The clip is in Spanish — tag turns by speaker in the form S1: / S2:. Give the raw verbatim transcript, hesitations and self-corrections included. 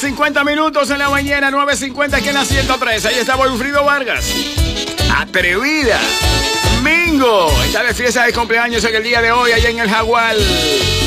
S1: cincuenta minutos en la mañana, nueve cincuenta aquí en la ciento tres. Ahí está Wilfrido Vargas. Atrevida. Mingo. Está de fiesta de cumpleaños en el día de hoy, allá en el Jaguar.